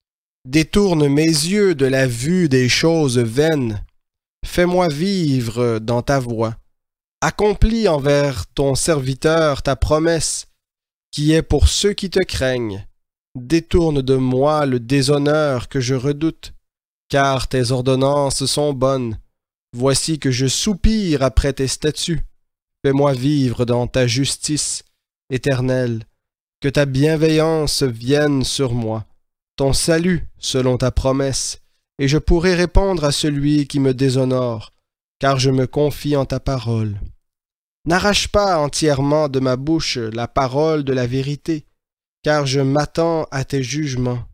Détourne mes yeux de la vue des choses vaines. Fais-moi vivre dans ta voie. Accomplis envers ton serviteur ta promesse, qui est pour ceux qui te craignent. Détourne de moi le déshonneur que je redoute, car tes ordonnances sont bonnes. Voici que je soupire après tes statuts. Fais-moi vivre dans ta justice, Éternel, que ta bienveillance vienne sur moi, ton salut selon ta promesse, et je pourrai répondre à celui qui me déshonore, car je me confie en ta parole. N'arrache pas entièrement de ma bouche la parole de la vérité, car je m'attends à tes jugements.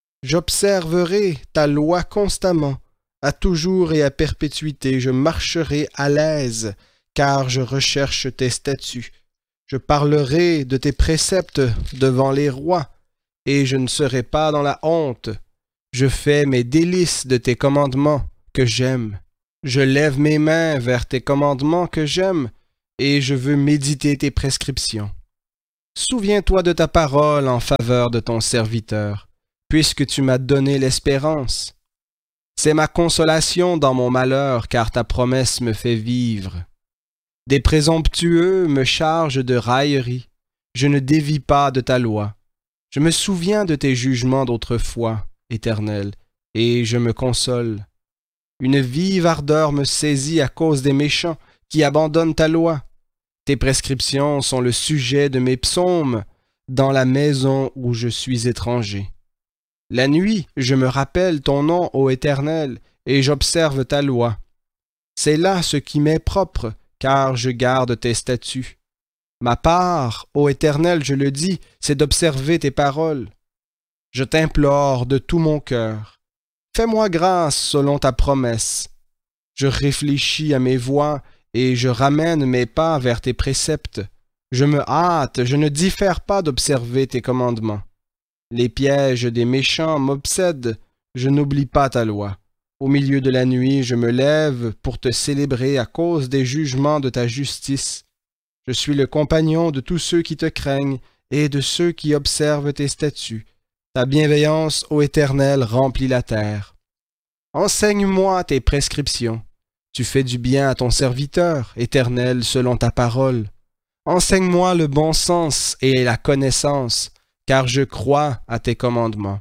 J'observerai ta loi constamment, à toujours et à perpétuité, je marcherai à l'aise, car je recherche tes statuts. Je parlerai de tes préceptes devant les rois, et je ne serai pas dans la honte. Je fais mes délices de tes commandements que j'aime. Je lève mes mains vers tes commandements que j'aime, et je veux méditer tes prescriptions. Souviens-toi de ta parole en faveur de ton serviteur, puisque tu m'as donné l'espérance. C'est ma consolation dans mon malheur, car ta promesse me fait vivre. Des présomptueux me chargent de railleries. Je ne dévie pas de ta loi. Je me souviens de tes jugements d'autrefois, Éternel, et je me console. Une vive ardeur me saisit à cause des méchants qui abandonnent ta loi. Tes prescriptions sont le sujet de mes psaumes dans la maison où je suis étranger. La nuit, je me rappelle ton nom, ô Éternel, et j'observe ta loi. C'est là ce qui m'est propre, car je garde tes statuts. Ma part, ô Éternel, je le dis, c'est d'observer tes paroles. Je t'implore de tout mon cœur. Fais-moi grâce selon ta promesse. Je réfléchis à mes voies et je ramène mes pas vers tes préceptes. Je me hâte, je ne diffère pas d'observer tes commandements. Les pièges des méchants m'obsèdent, je n'oublie pas ta loi. Au milieu de la nuit, je me lève pour te célébrer à cause des jugements de ta justice. Je suis le compagnon de tous ceux qui te craignent et de ceux qui observent tes statuts. Ta bienveillance, ô Éternel, remplit la terre. Enseigne-moi tes prescriptions. Tu fais du bien à ton serviteur, Éternel, selon ta parole. Enseigne-moi le bon sens et la connaissance, car je crois à tes commandements.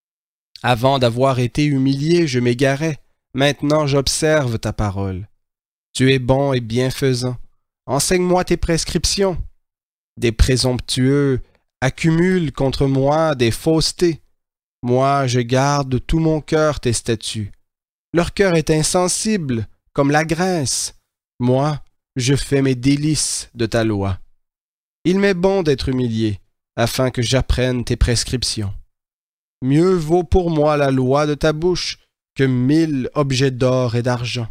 Avant d'avoir été humilié, je m'égarais. Maintenant, j'observe ta parole. Tu es bon et bienfaisant. Enseigne-moi tes prescriptions. Des présomptueux accumulent contre moi des faussetés. Moi, je garde de tout mon cœur tes statuts. Leur cœur est insensible, comme la graisse. Moi, je fais mes délices de ta loi. Il m'est bon d'être humilié, afin que j'apprenne tes prescriptions. Mieux vaut pour moi la loi de ta bouche que mille objets d'or et d'argent.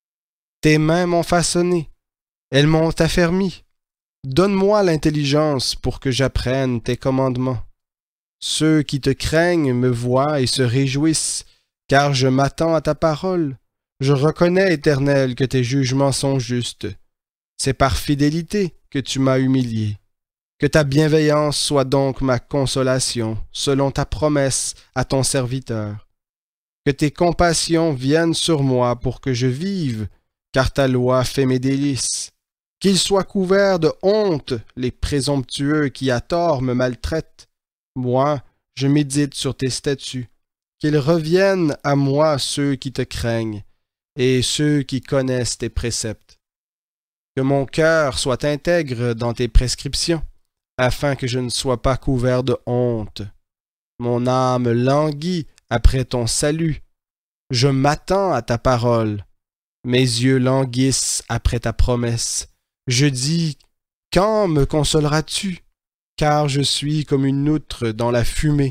Tes mains m'ont façonné, elles m'ont affermi. Donne-moi l'intelligence pour que j'apprenne tes commandements. Ceux qui te craignent me voient et se réjouissent, car je m'attends à ta parole. Je reconnais, Éternel, que tes jugements sont justes. C'est par fidélité que tu m'as humilié. Que ta bienveillance soit donc ma consolation, selon ta promesse à ton serviteur. Que tes compassions viennent sur moi pour que je vive, car ta loi fait mes délices. Qu'ils soient couverts de honte les présomptueux qui à tort me maltraitent. Moi, je médite sur tes statuts. Qu'ils reviennent à moi ceux qui te craignent et ceux qui connaissent tes préceptes. Que mon cœur soit intègre dans tes prescriptions, afin que je ne sois pas couvert de honte. Mon âme languit après ton salut. Je m'attends à ta parole. Mes yeux languissent après ta promesse. Je dis, quand me consoleras-tu? Car je suis comme une outre dans la fumée.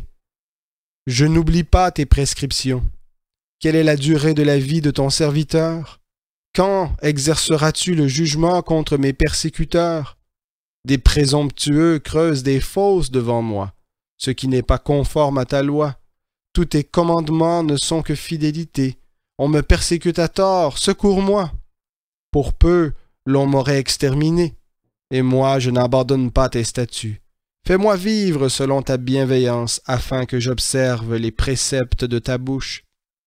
Je n'oublie pas tes prescriptions. Quelle est la durée de la vie de ton serviteur? Quand exerceras-tu le jugement contre mes persécuteurs? Des présomptueux creusent des fosses devant moi, ce qui n'est pas conforme à ta loi. Tous tes commandements ne sont que fidélité. On me persécute à tort, secours-moi. Pour peu, l'on m'aurait exterminé, et moi je n'abandonne pas tes statuts. Fais-moi vivre selon ta bienveillance, afin que j'observe les préceptes de ta bouche.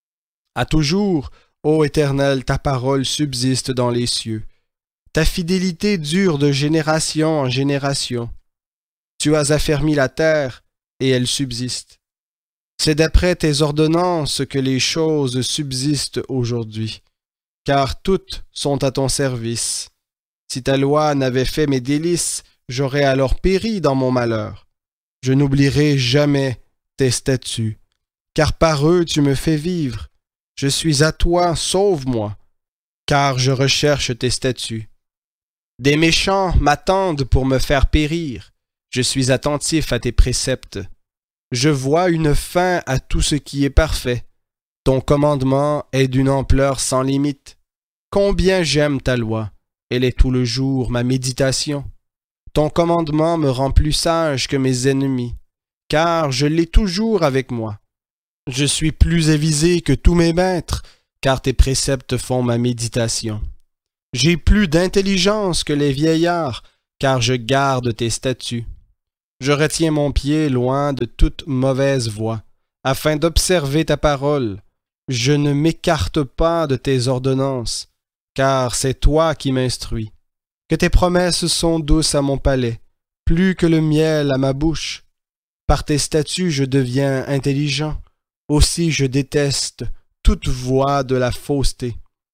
À toujours, ô Éternel, ta parole subsiste dans les cieux. Ta fidélité dure de génération en génération. Tu as affermi la terre, et elle subsiste. C'est d'après tes ordonnances que les choses subsistent aujourd'hui, car toutes sont à ton service. Si ta loi n'avait fait mes délices, j'aurais alors péri dans mon malheur. Je n'oublierai jamais tes statuts, car par eux tu me fais vivre. Je suis à toi, sauve-moi, car je recherche tes statuts. Des méchants m'attendent pour me faire périr. Je suis attentif à tes préceptes. Je vois une fin à tout ce qui est parfait. Ton commandement est d'une ampleur sans limite. Combien j'aime ta loi. Elle est tout le jour ma méditation. Ton commandement me rend plus sage que mes ennemis, car je l'ai toujours avec moi. Je suis plus avisé que tous mes maîtres. car tes préceptes font ma méditation. J'ai plus d'intelligence que les vieillards, car je garde tes statuts. Je retiens mon pied loin de toute mauvaise voie, afin d'observer ta parole. Je ne m'écarte pas de tes ordonnances, car c'est toi qui m'instruis. Que tes promesses sont douces à mon palais, plus que le miel à ma bouche. Par tes statuts je deviens intelligent, aussi je déteste toute voie de la fausseté.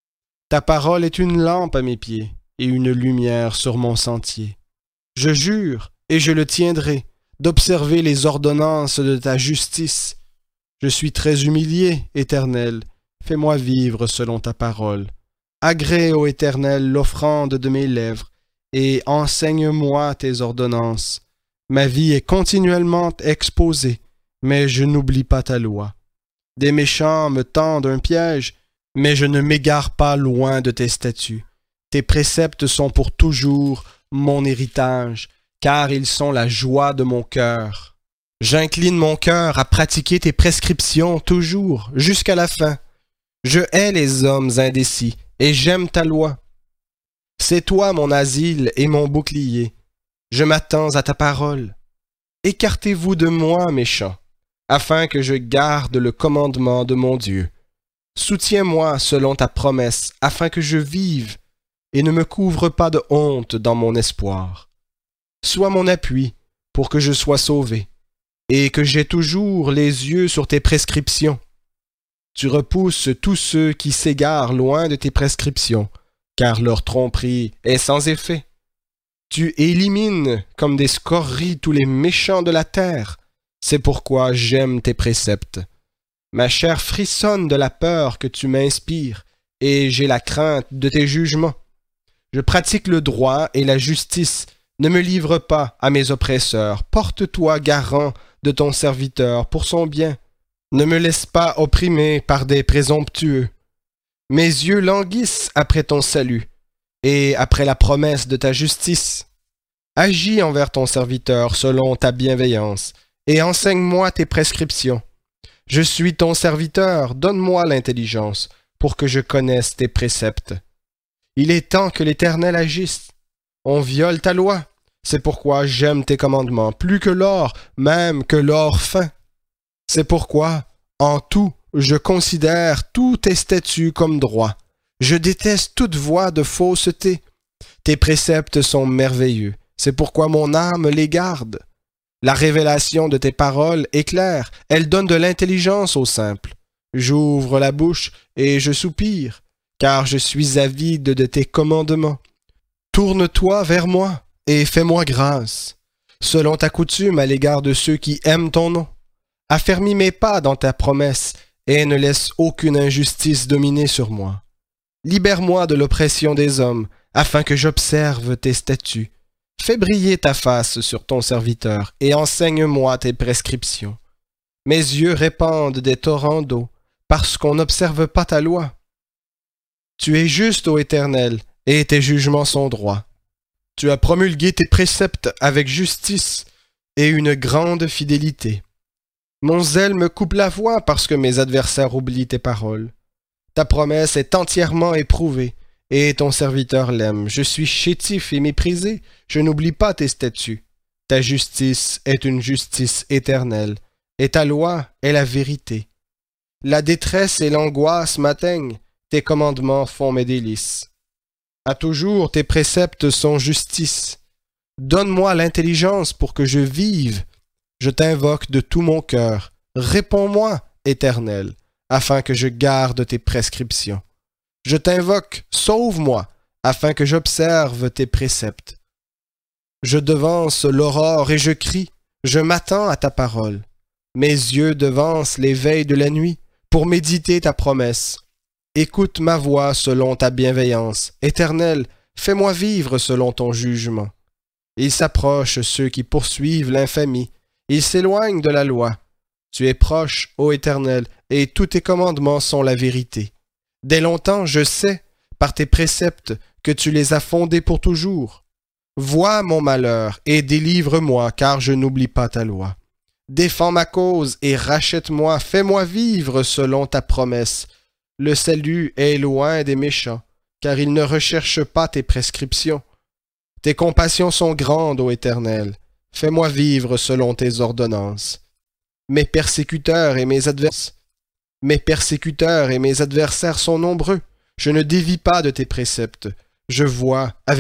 Ta parole est une lampe à mes pieds et une lumière sur mon sentier. Je jure, et je le tiendrai, d'observer les ordonnances de ta justice. Je suis très humilié, Éternel, fais-moi vivre selon ta parole. Agrée, ô Éternel, l'offrande de mes lèvres, et enseigne-moi tes ordonnances. Ma vie est continuellement exposée, mais je n'oublie pas ta loi. Des méchants me tendent un piège, mais je ne m'égare pas loin de tes statuts. Tes préceptes sont pour toujours mon héritage, car ils sont la joie de mon cœur. J'incline mon cœur à pratiquer tes prescriptions toujours, jusqu'à la fin. Je hais les hommes indécis, et j'aime ta loi. C'est toi mon asile et mon bouclier. Je m'attends à ta parole. Écartez-vous de moi, méchants, afin que je garde le commandement de mon Dieu. Soutiens-moi selon ta promesse, afin que je vive, et ne me couvre pas de honte dans mon espoir. Sois mon appui, pour que je sois sauvé, et que j'aie toujours les yeux sur tes prescriptions. Tu repousses tous ceux qui s'égarent loin de tes prescriptions, car leur tromperie est sans effet. Tu élimines comme des scories tous les méchants de la terre. C'est pourquoi j'aime tes préceptes. Ma chair frissonne de la peur que tu m'inspires, et j'ai la crainte de tes jugements. Je pratique le droit et la justice. Ne me livre pas à mes oppresseurs. Porte-toi garant de ton serviteur pour son bien. Ne me laisse pas opprimer par des présomptueux. Mes yeux languissent après ton salut, et après la promesse de ta justice. Agis envers ton serviteur selon ta bienveillance, et enseigne-moi tes prescriptions. Je suis ton serviteur, donne-moi l'intelligence, pour que je connaisse tes préceptes. Il est temps que l'Éternel agisse. On viole ta loi, c'est pourquoi j'aime tes commandements, plus que l'or, même que l'or fin. C'est pourquoi, en tout, je considère tous tes statuts comme droits. Je déteste toute voie de fausseté. Tes préceptes sont merveilleux, c'est pourquoi mon âme les garde. La révélation de tes paroles est claire, elle donne de l'intelligence aux simples. J'ouvre la bouche et je soupire, car je suis avide de tes commandements. Tourne-toi vers moi et fais-moi grâce, selon ta coutume à l'égard de ceux qui aiment ton nom. Affermis mes pas dans ta promesse et ne laisse aucune injustice dominer sur moi. Libère-moi de l'oppression des hommes, afin que j'observe tes statuts. Fais briller ta face sur ton serviteur et enseigne-moi tes prescriptions. Mes yeux répandent des torrents d'eau, parce qu'on n'observe pas ta loi. Tu es juste, ô Éternel, et tes jugements sont droits. Tu as promulgué tes préceptes avec justice et une grande fidélité. Mon zèle me coupe la voix parce que mes adversaires oublient tes paroles. Ta promesse est entièrement éprouvée, et ton serviteur l'aime. Je suis chétif et méprisé, je n'oublie pas tes statuts. Ta justice est une justice éternelle, et ta loi est la vérité. La détresse et l'angoisse m'atteignent, tes commandements font mes délices. À toujours tes préceptes sont justice. Donne-moi l'intelligence pour que je vive. Je t'invoque de tout mon cœur. Réponds-moi, Éternel, afin que je garde tes prescriptions. Je t'invoque, sauve-moi, afin que j'observe tes préceptes. Je devance l'aurore et je crie, je m'attends à ta parole. Mes yeux devancent les veilles de la nuit pour méditer ta promesse. Écoute ma voix selon ta bienveillance. Éternel, fais-moi vivre selon ton jugement. Ils s'approchent ceux qui poursuivent l'infamie. Ils s'éloignent de la loi. Tu es proche, ô Éternel, et tous tes commandements sont la vérité. Dès longtemps, je sais, par tes préceptes, que tu les as fondés pour toujours. Vois mon malheur et délivre-moi, car je n'oublie pas ta loi. Défends ma cause et rachète-moi, fais-moi vivre selon ta promesse. Le salut est loin des méchants, car ils ne recherchent pas tes prescriptions. Tes compassions sont grandes, ô Éternel. Fais-moi vivre selon tes ordonnances. Mes persécuteurs et mes adversaires, mes persécuteurs et mes adversaires sont nombreux. Je ne dévie pas de tes préceptes. Je vois avec